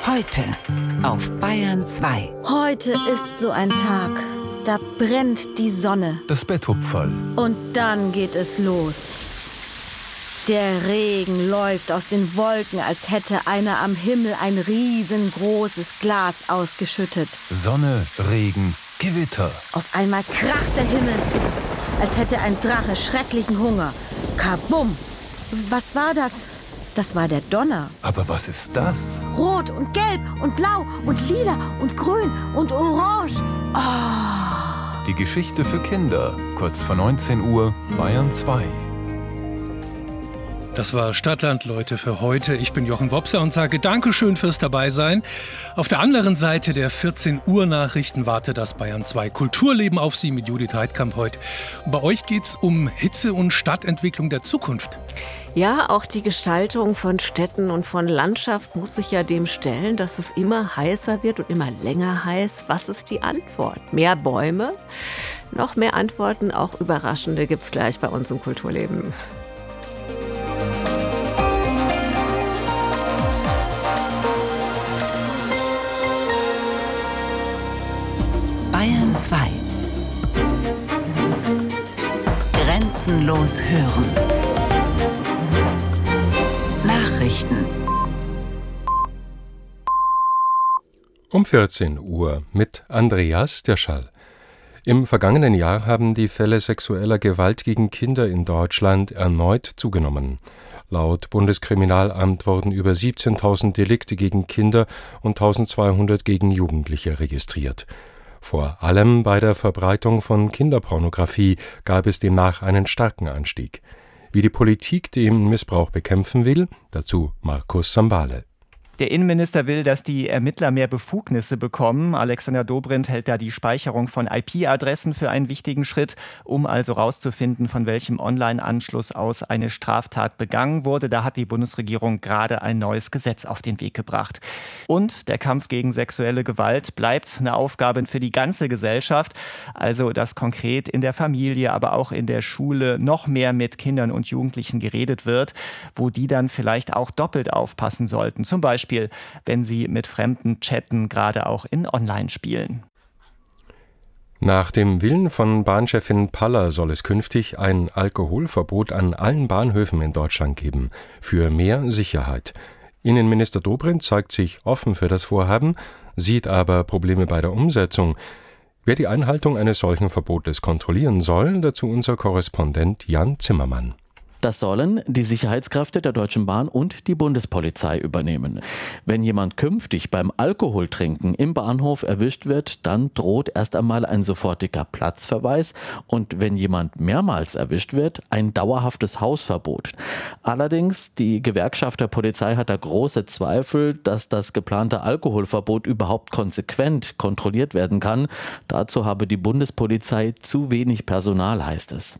Heute auf Bayern 2. Heute ist so ein Tag. Da brennt die Sonne. Das Bett hob voll. Und dann geht es los. Der Regen läuft aus den Wolken, als hätte einer am Himmel ein riesengroßes Glas ausgeschüttet. Sonne, Regen, Gewitter. Auf einmal kracht der Himmel, als hätte ein Drache schrecklichen Hunger. Kabum! Was war das? Das war der Donner. Aber was ist das? Rot und gelb und blau und lila und grün und orange. Oh. Die Geschichte für Kinder. Kurz vor 19 Uhr, Bayern 2. Das war Stadtland, Leute, für heute. Ich bin Jochen Wopser und sage Dankeschön fürs Dabeisein. Auf der anderen Seite der 14 Uhr Nachrichten wartet das Bayern 2 Kulturleben auf Sie mit Judith Heidkamp heute. Und bei euch geht's um Hitze- und Stadtentwicklung der Zukunft. Ja, auch die Gestaltung von Städten und von Landschaft muss sich ja dem stellen, dass es immer heißer wird und immer länger heiß. Was ist die Antwort? Mehr Bäume? Noch mehr Antworten, auch überraschende, gibt's gleich bei uns im Kulturleben. Bayern 2. Grenzenlos hören. Nachrichten. Um 14 Uhr mit Andreas Dirschall. Im vergangenen Jahr haben die Fälle sexueller Gewalt gegen Kinder in Deutschland erneut zugenommen. Laut Bundeskriminalamt wurden über 17.000 Delikte gegen Kinder und 1.200 gegen Jugendliche registriert. Vor allem bei der Verbreitung von Kinderpornografie gab es demnach einen starken Anstieg. Wie die Politik den Missbrauch bekämpfen will, dazu Markus Sambale. Der Innenminister will, dass die Ermittler mehr Befugnisse bekommen. Alexander Dobrindt hält da die Speicherung von IP-Adressen für einen wichtigen Schritt, um also herauszufinden, von welchem Online-Anschluss aus eine Straftat begangen wurde. Da hat die Bundesregierung gerade ein neues Gesetz auf den Weg gebracht. Und der Kampf gegen sexuelle Gewalt bleibt eine Aufgabe für die ganze Gesellschaft. Also, dass konkret in der Familie, aber auch in der Schule noch mehr mit Kindern und Jugendlichen geredet wird, wo die dann vielleicht auch doppelt aufpassen sollten. Zum Beispiel, wenn sie mit Fremden chatten, gerade auch in Online-Spielen. Nach dem Willen von Bahnchefin Paller soll es künftig ein Alkoholverbot an allen Bahnhöfen in Deutschland geben, für mehr Sicherheit. Innenminister Dobrindt zeigt sich offen für das Vorhaben, sieht aber Probleme bei der Umsetzung. Wer die Einhaltung eines solchen Verbotes kontrollieren soll, dazu unser Korrespondent Jan Zimmermann. Das sollen die Sicherheitskräfte der Deutschen Bahn und die Bundespolizei übernehmen. Wenn jemand künftig beim Alkoholtrinken im Bahnhof erwischt wird, dann droht erst einmal ein sofortiger Platzverweis und wenn jemand mehrmals erwischt wird, ein dauerhaftes Hausverbot. Allerdings, die Gewerkschaft der Polizei hat da große Zweifel, dass das geplante Alkoholverbot überhaupt konsequent kontrolliert werden kann. Dazu habe die Bundespolizei zu wenig Personal, heißt es.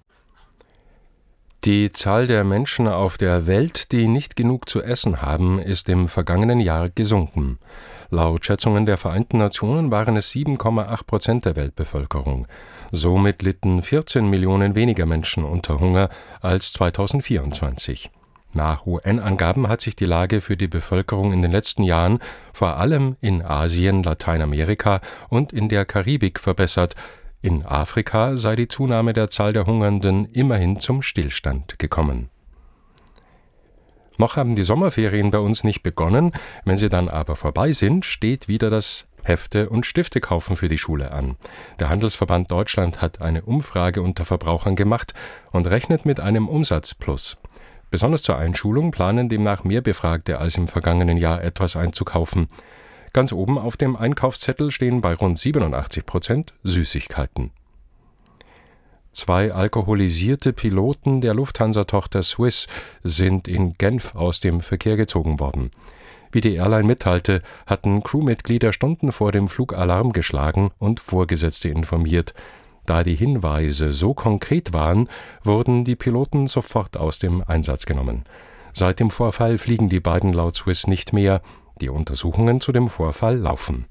Die Zahl der Menschen auf der Welt, die nicht genug zu essen haben, ist im vergangenen Jahr gesunken. Laut Schätzungen der Vereinten Nationen waren es 7,8% der Weltbevölkerung. Somit litten 14 Millionen weniger Menschen unter Hunger als 2024. Nach UN-Angaben hat sich die Lage für die Bevölkerung in den letzten Jahren vor allem in Asien, Lateinamerika und in der Karibik verbessert. In Afrika sei die Zunahme der Zahl der Hungernden immerhin zum Stillstand gekommen. Noch haben die Sommerferien bei uns nicht begonnen, wenn sie dann aber vorbei sind, steht wieder das Hefte- und Stiftekaufen für die Schule an. Der Handelsverband Deutschland hat eine Umfrage unter Verbrauchern gemacht und rechnet mit einem Umsatzplus. Besonders zur Einschulung planen demnach mehr Befragte als im vergangenen Jahr etwas einzukaufen. Ganz oben auf dem Einkaufszettel stehen bei rund 87% Süßigkeiten. 2 alkoholisierte Piloten der Lufthansa-Tochter Swiss sind in Genf aus dem Verkehr gezogen worden. Wie die Airline mitteilte, hatten Crewmitglieder Stunden vor dem Flug Alarm geschlagen und Vorgesetzte informiert. Da die Hinweise so konkret waren, wurden die Piloten sofort aus dem Einsatz genommen. Seit dem Vorfall fliegen die beiden laut Swiss nicht mehr. Die Untersuchungen zu dem Vorfall laufen.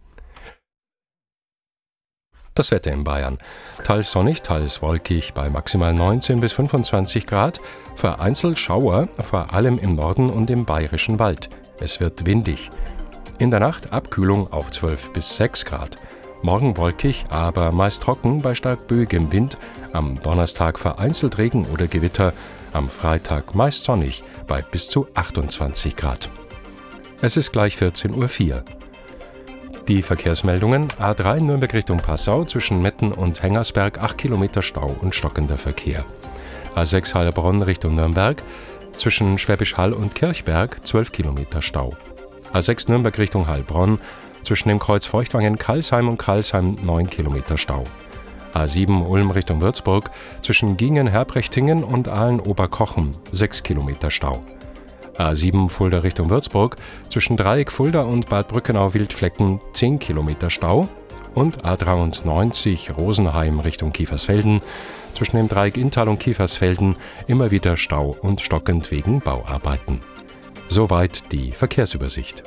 Das Wetter in Bayern. Teils sonnig, teils wolkig bei maximal 19 bis 25 Grad. Vereinzelt Schauer, vor allem im Norden und im Bayerischen Wald. Es wird windig. In der Nacht Abkühlung auf 12 bis 6 Grad. Morgen wolkig, aber meist trocken bei stark böigem Wind. Am Donnerstag vereinzelt Regen oder Gewitter. Am Freitag meist sonnig bei bis zu 28 Grad. Es ist gleich 14:04 Uhr. Die Verkehrsmeldungen: A3 Nürnberg Richtung Passau zwischen Metten und Hengersberg 8 Kilometer Stau und stockender Verkehr. A6 Heilbronn Richtung Nürnberg zwischen Schwäbisch Hall und Kirchberg 12 Kilometer Stau. A6 Nürnberg Richtung Heilbronn zwischen dem Kreuz Feuchtwangen-Kalsheim und Kalsheim 9 Kilometer Stau. A7 Ulm Richtung Würzburg zwischen Gingen-Herbrechtingen und Aalen-Oberkochen 6 Kilometer Stau. A7 Fulda Richtung Würzburg zwischen Dreieck Fulda und Bad Brückenau-Wildflecken 10 Kilometer Stau. Und A93 Rosenheim Richtung Kiefersfelden zwischen dem Dreieck Inntal und Kiefersfelden immer wieder Stau und stockend wegen Bauarbeiten. Soweit die Verkehrsübersicht.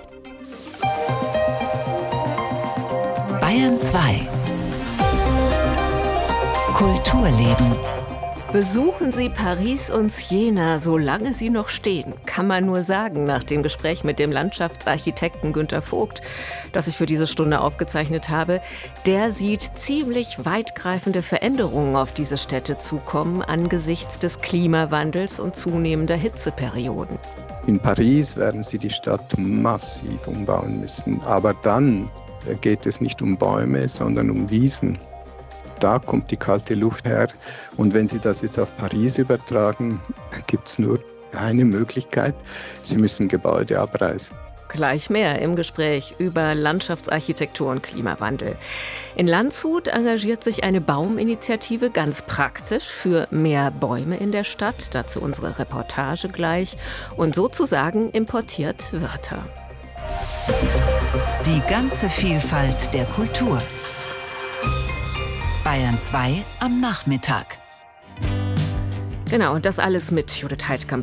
Bayern 2 Kulturleben. Besuchen Sie Paris und Siena, solange sie noch stehen, kann man nur sagen, nach dem Gespräch mit dem Landschaftsarchitekten Günter Vogt, das ich für diese Stunde aufgezeichnet habe. Der sieht ziemlich weitgreifende Veränderungen auf diese Städte zukommen angesichts des Klimawandels und zunehmender Hitzeperioden. In Paris werden sie die Stadt massiv umbauen müssen, aber dann geht es nicht um Bäume, sondern um Wiesen. Da kommt die kalte Luft her. Und wenn Sie das jetzt auf Paris übertragen, gibt es nur eine Möglichkeit. Sie müssen Gebäude abreißen. Gleich mehr im Gespräch über Landschaftsarchitektur und Klimawandel. In Landshut engagiert sich eine Bauminitiative ganz praktisch für mehr Bäume in der Stadt. Dazu unsere Reportage gleich. Und sozusagen importiert Wörter. Die ganze Vielfalt der Kultur. Bayern 2 am Nachmittag. Genau, und das alles mit Judith Heidkamp